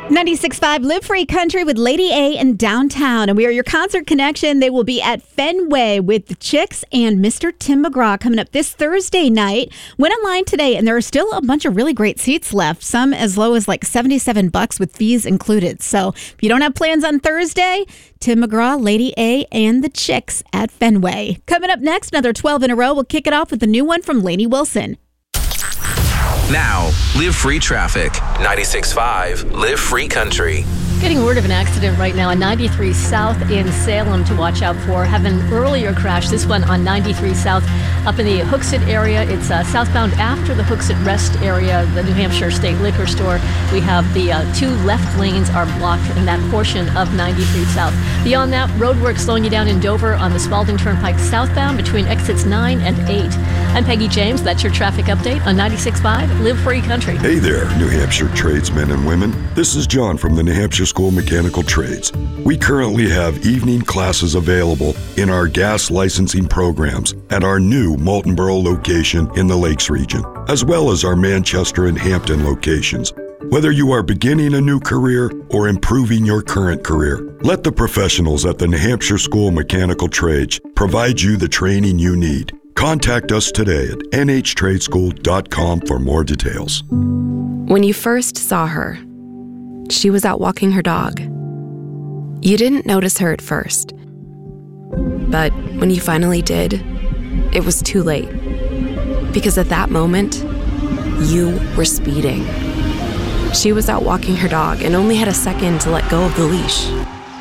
96.5 Live Free Country with Lady A in downtown. And we are your concert connection. They will be at Fenway with the Chicks and Mr. Tim McGraw coming up this Thursday night. Went online today, and there are still a bunch of really great seats left, some as low as like $77 with fees included. So if you don't have plans on Thursday, Tim McGraw, Lady A, and the Chicks at Fenway. Coming up next, another 12 in a row. We'll kick it off with a new one from Lainey Wilson. Now, Live Free Traffic. 96.5 Live Free Country. Getting word of an accident right now on 93 South in Salem to watch out for. Have an earlier crash, this one on 93 South up in the Hooksett area. It's southbound after the Hooksett Rest area, the New Hampshire State Liquor Store. We have the two left lanes are blocked in that portion of 93 South. Beyond that, road work slowing you down in Dover on the Spalding Turnpike southbound between exits 9 and 8. I'm Peggy James. That's your traffic update on 96.5 Live Free Country. Hey there, New Hampshire tradesmen and women. This is John from the New Hampshire School of Mechanical Trades. We currently have evening classes available in our gas licensing programs at our new Moultonborough location in the Lakes region, as well as our Manchester and Hampton locations. Whether you are beginning a new career or improving your current career, let the professionals at the New Hampshire School of Mechanical Trades provide you the training you need. Contact us today at nhtradeschool.com for more details. When you first saw her, she was out walking her dog. You didn't notice her at first. But when you finally did, it was too late. Because at that moment, you were speeding. She was out walking her dog and only had a second to let go of the leash.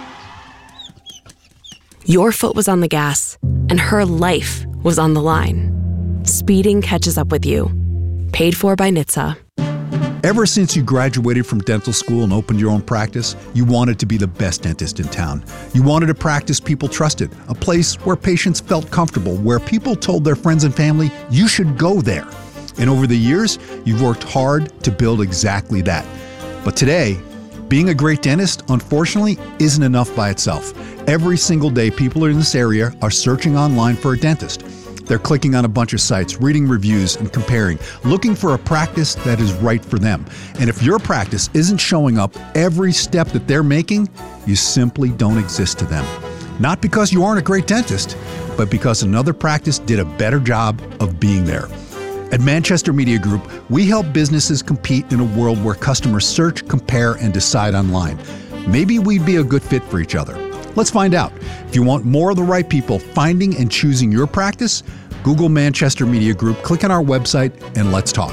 Your foot was on the gas, and her life was on the line. Speeding catches up with you. Paid for by NHTSA. Ever since you graduated from dental school and opened your own practice, you wanted to be the best dentist in town. You wanted a practice people trusted, a place where patients felt comfortable, where people told their friends and family, you should go there. And over the years, you've worked hard to build exactly that. But today, being a great dentist, unfortunately, isn't enough by itself. Every single day, people in this area are searching online for a dentist. They're clicking on a bunch of sites, reading reviews and comparing, looking for a practice that is right for them. And if your practice isn't showing up every step that they're making, you simply don't exist to them. Not because you aren't a great dentist, but because another practice did a better job of being there. At Manchester Media Group, we help businesses compete in a world where customers search, compare, and decide online. Maybe we'd be a good fit for each other. Let's find out. If you want more of the right people finding and choosing your practice, Google Manchester Media Group, click on our website, and let's talk.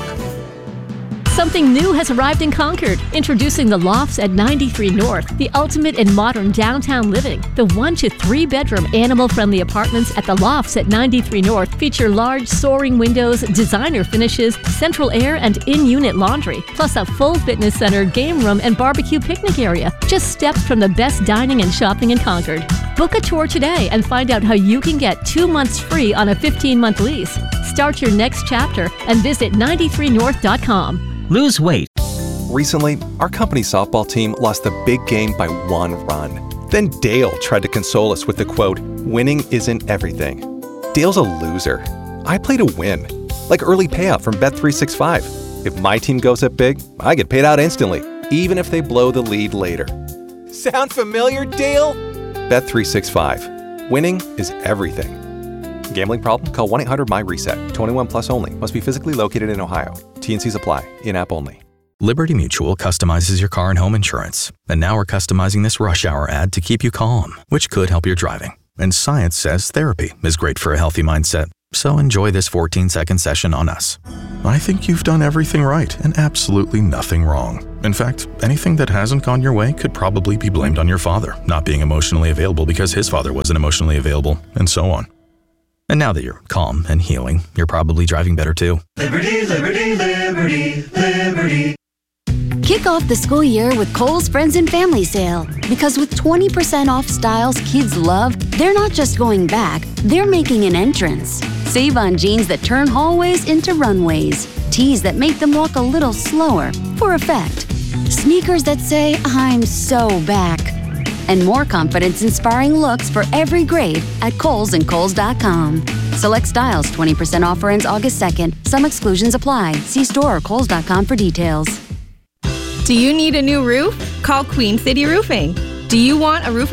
Something new has arrived in Concord. Introducing the Lofts at 93 North, the ultimate in modern downtown living. The 1 to 3 bedroom animal-friendly apartments at the Lofts at 93 North feature large soaring windows, designer finishes, central air, and in-unit laundry, plus a full fitness center, game room, and barbecue picnic area. Just steps from the best dining and shopping in Concord. Book a tour today and find out how you can get 2 months free on a 15-month lease. Start your next chapter and visit 93north.com. Lose weight. Recently, our company softball team lost the big game by 1 run. Then Dale tried to console us with the quote, "Winning isn't everything." Dale's a loser. I play to win, like early payout from Bet365. If my team goes up big, I get paid out instantly, even if they blow the lead later. Sound familiar, Dale? Bet365. Winning is everything. Gambling problem? Call 1-800-MY-RESET. 21 plus only. Must be physically located in Ohio. T&Cs apply. In-app only. Liberty Mutual customizes your car and home insurance. And now we're customizing this rush hour ad to keep you calm, which could help your driving. And science says therapy is great for a healthy mindset. So enjoy this 14-second session on us. I think you've done everything right and absolutely nothing wrong. In fact, anything that hasn't gone your way could probably be blamed on your father not being emotionally available because his father wasn't emotionally available, and so on. And now that you're calm and healing, you're probably driving better too. Liberty, liberty, liberty, liberty. Kick off the school year with Kohl's Friends and Family Sale. Because with 20% off styles kids love, they're not just going back, they're making an entrance. Save on jeans that turn hallways into runways. Tees that make them walk a little slower, for effect. Sneakers that say, I'm so back. And more confidence-inspiring looks for every grade at Kohl's and Kohl's.com. Select styles, 20% offer ends August 2nd. Some exclusions apply. See store or Kohl's.com for details. Do you need a new roof? Call Queen City Roofing. Do you want a roof